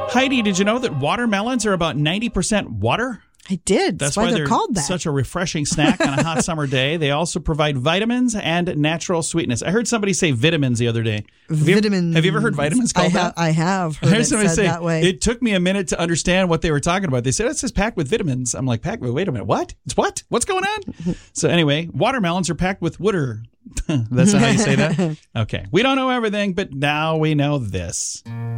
Heidi, did you know that watermelons are about 90% water? I did. That's why they're called that. Such a refreshing snack on a hot summer day. They also provide vitamins and natural sweetness. I heard somebody say vitamins the other day. Have you ever heard vitamins called that? I have heard it said that way. It took me a minute to understand what they were talking about. They said, it's just packed with vitamins. I'm like, wait a minute, what? It's what? What's going on? So anyway, watermelons are packed with water. That's how you say that? Okay. We don't know everything, but now we know this.